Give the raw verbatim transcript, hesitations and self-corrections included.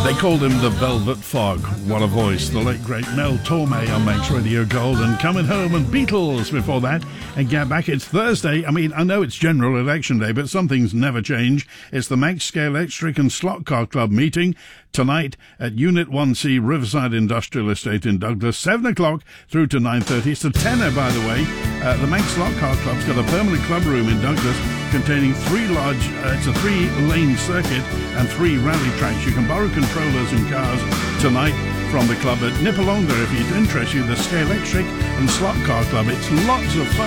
They called him the Velvet Fog. What a voice. The late, great Mel Torme on Manx Radio Gold, and Coming Home, and Beatles before that. And Get Back. It's Thursday. I mean, I know it's general election day, but some things never change. It's the Manx Scale Electric and Slot Car Club meeting tonight at Unit one C, Riverside Industrial Estate in Douglas, seven o'clock through to nine thirty. It's a tenner, by the way. Uh, the Manx Slot Car Club's got a permanent club room in Douglas containing three large, uh, it's a three-lane circuit and three rally tracks. You can borrow controllers and cars tonight from the club at Nipalonga if it interests you. The Scale Electric and Slot Car Club. It's lots of fun.